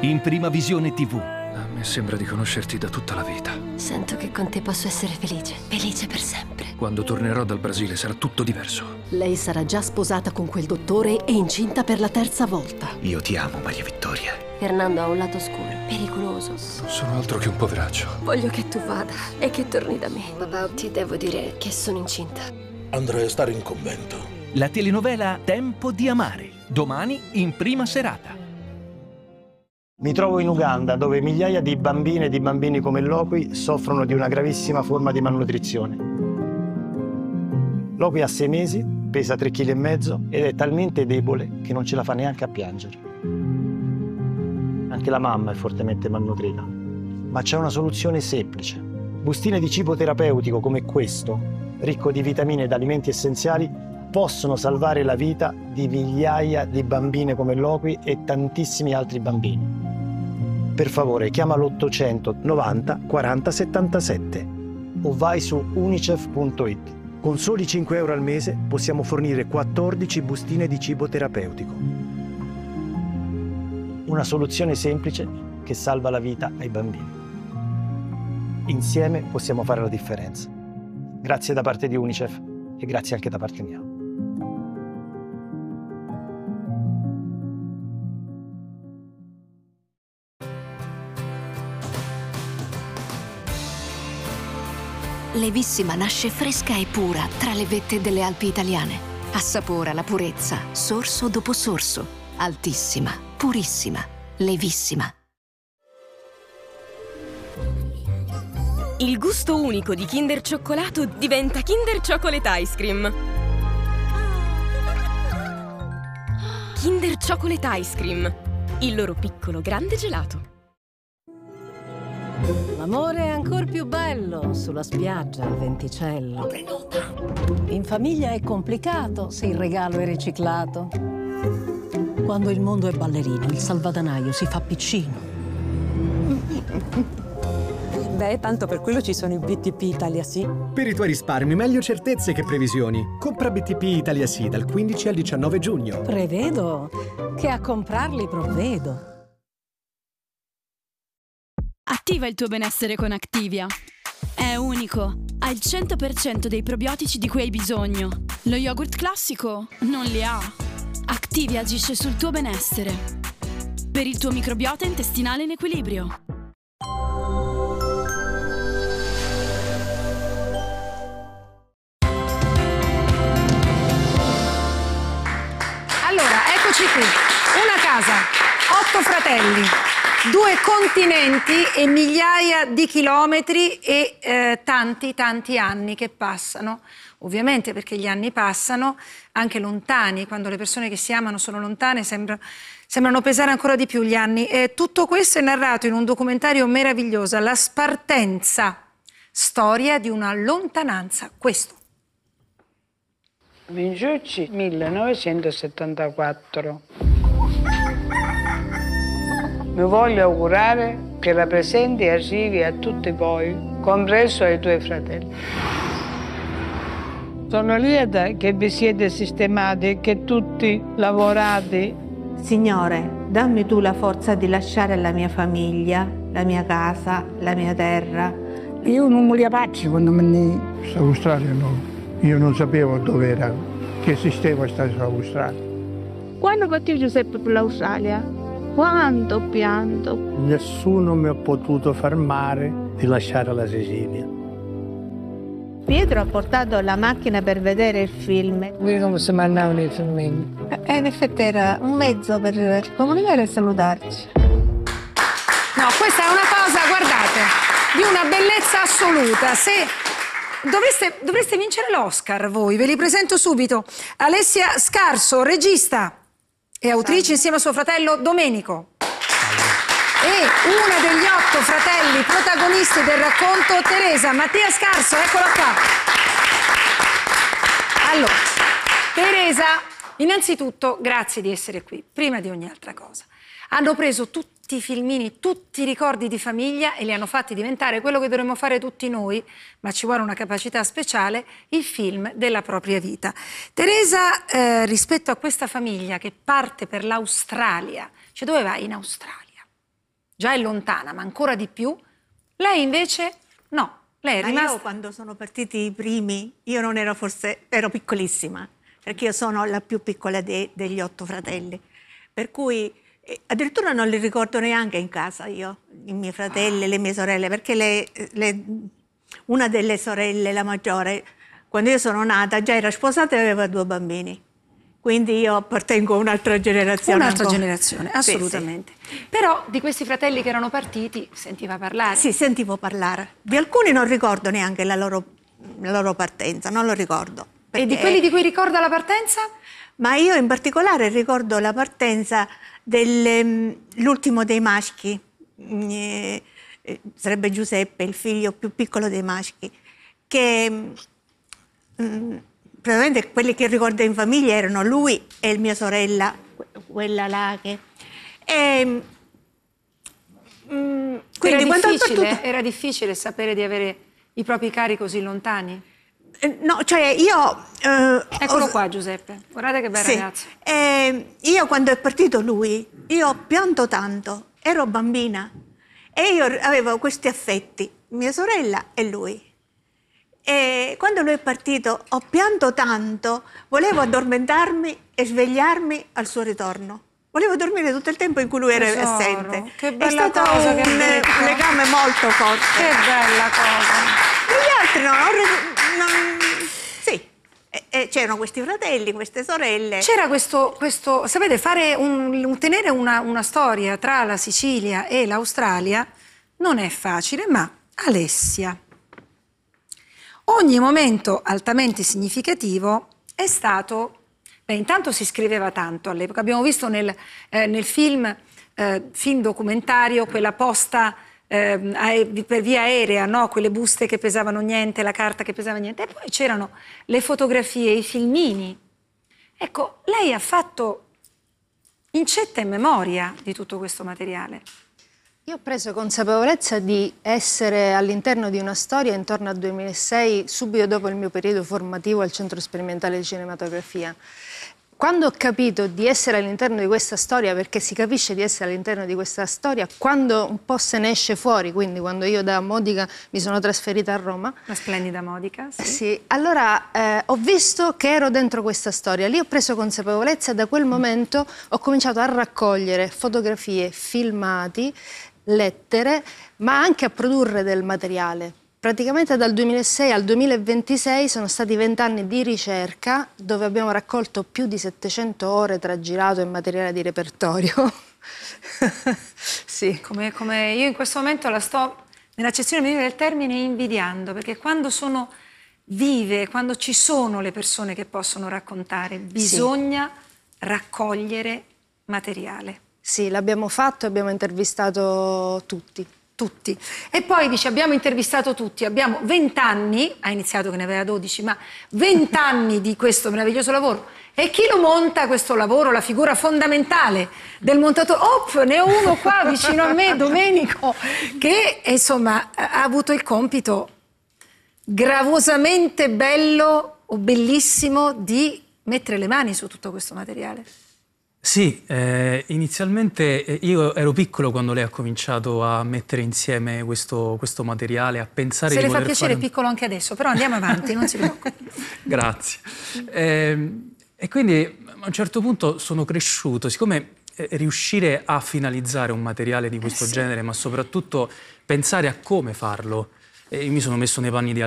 in Prima Visione TV. A me sembra di conoscerti da tutta la vita. Sento che con te posso essere felice. Felice per sempre. Quando tornerò dal Brasile sarà tutto diverso. Lei sarà già sposata con quel dottore e incinta per la 3ª volta. Io ti amo, Maria Vittoria. Fernando ha un lato scuro, pericoloso. Non sono altro che un poveraccio. Voglio che tu vada e che torni da me. Papà, ti devo dire che sono incinta. Andrei a stare in convento. La telenovela Tempo di amare, domani in prima serata. Mi trovo in Uganda, dove migliaia di bambine e di bambini come Lokwi soffrono di una gravissima forma di malnutrizione. Lokwi ha 6 mesi, pesa 3,5 kg ed è talmente debole che non ce la fa neanche a piangere. Anche la mamma è fortemente malnutrita. Ma c'è una soluzione semplice. Bustine di cibo terapeutico come questo, ricco di vitamine ed alimenti essenziali, possono salvare la vita di migliaia di bambine come Lokwi e tantissimi altri bambini. Per favore, chiama l'800 90 40 77 o vai su unicef.it. Con soli 5 euro al mese possiamo fornire 14 bustine di cibo terapeutico. Una soluzione semplice che salva la vita ai bambini. Insieme possiamo fare la differenza. Grazie da parte di Unicef e grazie anche da parte mia. Levissima nasce fresca e pura tra le vette delle Alpi italiane. Assapora la purezza, sorso dopo sorso. Altissima, purissima, levissima. Il gusto unico di Kinder Cioccolato diventa Kinder Chocolate Ice Cream. Kinder Chocolate Ice Cream, il loro piccolo grande gelato. L'amore è ancora più bello sulla spiaggia, al venticello. In famiglia è complicato se il regalo è riciclato. Quando il mondo è ballerino, il salvadanaio si fa piccino. Beh, tanto per quello ci sono i BTP Italia Sì. Per i tuoi risparmi, meglio certezze che previsioni. Compra BTP Italia Sì dal 15 al 19 giugno. Prevedo che a comprarli provvedo. Attiva il tuo benessere con Activia. È unico, ha il 100% dei probiotici di cui hai bisogno. Lo yogurt classico non li ha. Activia agisce sul tuo benessere. Per il tuo microbiota intestinale in equilibrio. Allora, eccoci qui. Una casa, 8 fratelli. 2 continenti e migliaia di chilometri e tanti anni che passano. Ovviamente perché gli anni passano, anche lontani, quando le persone che si amano sono lontane sembrano pesare ancora di più gli anni. E tutto questo è narrato in un documentario meraviglioso, La Spartenza, storia di una lontananza. Questo. Vinciucci, 1974. Mi voglio augurare che rappresenti e arrivi a tutti voi, compreso ai tuoi fratelli. Sono lieta che vi siete sistemati e che tutti lavorate. Signore, dammi tu la forza di lasciare la mia famiglia, la mia casa, la mia terra. Io non me li faccio quando me ne... L'Australia no, io non sapevo dove era, che sistema sta sull'Australia. Quando partì Giuseppe per l'Australia? Quanto pianto. Nessuno mi ha potuto fermare di lasciare la Sicilia. Pietro ha portato la macchina per vedere il film. Qui come si mandavano i filmini. E in effetti era un mezzo per comunicare e salutarci. No, questa è una cosa, guardate, di una bellezza assoluta. Se dovreste vincere l'Oscar voi, ve li presento subito. Alessia Scarso, regista e autrice insieme a suo fratello Domenico. E una degli 8 fratelli protagonisti del racconto, Teresa. Mattia Scarso, eccola qua. Allora, Teresa, innanzitutto grazie di essere qui, prima di ogni altra cosa. Hanno preso tutti i filmini, tutti i ricordi di famiglia e li hanno fatti diventare quello che dovremmo fare tutti noi, ma ci vuole una capacità speciale, il film della propria vita. Teresa, rispetto a questa famiglia che parte per l'Australia, cioè dove vai in Australia? già è lontana, ma ancora di più. Lei invece no, lei è rimasta... Io quando sono partiti i primi, io non ero ero piccolissima, perché io sono la più piccola degli 8 fratelli, per cui addirittura non li ricordo neanche in casa io, i miei fratelli, le mie sorelle, perché una delle sorelle, la maggiore, quando io sono nata già era sposata e aveva 2 bambini. Quindi io appartengo a un'altra generazione. Un'altra generazione, assolutamente. Sì. Però di questi fratelli che erano partiti sentiva parlare? Sì, sentivo parlare. Di alcuni non ricordo neanche la loro partenza, non lo ricordo. E di quelli di cui ricorda la partenza? Ma io in particolare ricordo la partenza dell'ultimo dei maschi, sarebbe Giuseppe, il figlio più piccolo dei maschi, che... Praticamente quelli che ricordo in famiglia erano lui e mia sorella, quella là che... Quindi era difficile sapere di avere i propri cari così lontani? No, cioè io... Eccolo qua Giuseppe, guardate che bel ragazzo. Io quando è partito lui, io ho pianto tanto, ero bambina e io avevo questi affetti, mia sorella e lui. E quando lui è partito ho pianto tanto, volevo addormentarmi e svegliarmi al suo ritorno. Volevo dormire tutto il tempo in cui lui era assente. Che bella cosa, un legame molto forte. Che bella cosa. Gli altri sì, c'erano questi fratelli, queste sorelle. C'era questo sapete, tenere una storia tra la Sicilia e l'Australia non è facile, ma Alessia. Ogni momento altamente significativo è stato... intanto si scriveva tanto all'epoca. Abbiamo visto nel film documentario quella posta per via aerea, no? Quelle buste che pesavano niente, la carta che pesava niente. E poi c'erano le fotografie, i filmini. Ecco, lei ha fatto incetta in memoria di tutto questo materiale. Io ho preso consapevolezza di essere all'interno di una storia intorno al 2006, subito dopo il mio periodo formativo al Centro Sperimentale di Cinematografia. Quando ho capito di essere all'interno di questa storia, perché si capisce di essere all'interno di questa storia, quando un po' se ne esce fuori, quindi quando io da Modica mi sono trasferita a Roma. La splendida Modica, sì. Sì, allora ho visto che ero dentro questa storia, lì ho preso consapevolezza e da quel momento ho cominciato a raccogliere fotografie, filmati, lettere, ma anche a produrre del materiale. Praticamente dal 2006 al 2026 sono stati 20 anni di ricerca dove abbiamo raccolto più di 700 ore tra girato e materiale di repertorio. Sì. Come io in questo momento la sto, nell'accezione migliore del termine, invidiando, perché quando sono vive, quando ci sono le persone che possono raccontare, bisogna raccogliere materiale. Sì, l'abbiamo fatto, abbiamo intervistato tutti. E poi dice abbiamo intervistato tutti, abbiamo 20 anni, ha iniziato che ne aveva 12, ma 20 anni di questo meraviglioso lavoro. E chi lo monta questo lavoro? La figura fondamentale del montatore. Ne ho uno qua vicino a me, Domenico, che insomma ha avuto il compito gravosamente bello o bellissimo di mettere le mani su tutto questo materiale. Sì, inizialmente io ero piccolo quando lei ha cominciato a mettere insieme questo materiale, a pensare Se di le fa poter piacere fare... è piccolo anche adesso, però andiamo avanti, non si preoccupi. Grazie. E quindi a un certo punto sono cresciuto, siccome riuscire a finalizzare un materiale di questo genere, ma soprattutto pensare a come farlo, mi sono messo nei panni di